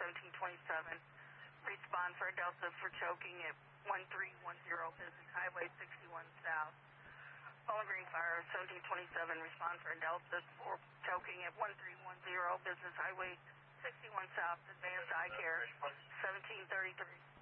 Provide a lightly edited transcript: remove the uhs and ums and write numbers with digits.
1727. Respond for a Delta for choking at 1310 Business Highway 61 South. Bowling Green Fire 1727. Respond for a Delta for choking at 1310 Business Highway 61 South. Advanced Eye Care 1733.